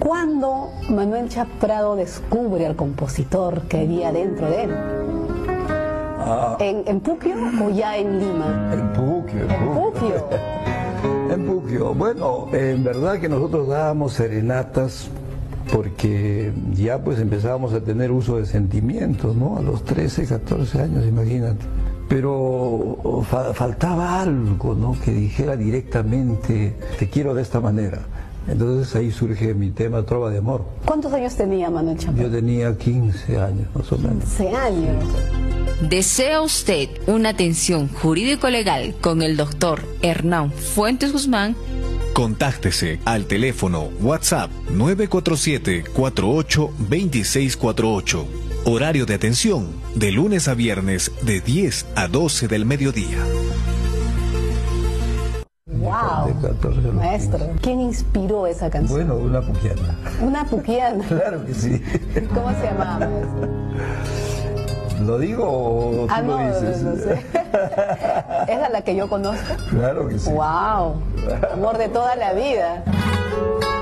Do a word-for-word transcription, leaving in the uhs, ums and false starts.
¿Cuándo Manuel Chap Prado descubre al compositor que había dentro de él? Ah, ¿En, en Puquio o ya en Lima? en Puquio, en En Puquio. Puquio. En Puquio. Bueno, en verdad que nosotros dábamos serenatas porque ya pues empezábamos a tener uso de sentimientos, ¿no? A los trece, catorce años, imagínate. Pero fa faltaba algo, ¿no? Que dijera directamente, te quiero de esta manera. Entonces ahí surge mi tema Trova de Amor. ¿Cuántos años tenía Manuel Chap Prado? Yo tenía quince años, más o menos. quince años. ¿Desea usted una atención jurídico-legal con el doctor Hernán Fuentes Guzmán? Contáctese al teléfono WhatsApp nueve cuatro siete, cuatro ocho, dos seis cuatro ocho. Horario de atención de lunes a viernes de diez a doce del mediodía. ¡Wow! De catorce a los Maestro, quince. ¿quién inspiró esa canción? Bueno, una puquiana. Una puquiana. Claro que sí. ¿Cómo se llamaba, maestro? ¿Lo digo o tú Ah, lo no, dices? no sé. ¿Esa es la que yo conozco? Claro que sí. ¡Wow! Amor de toda la vida.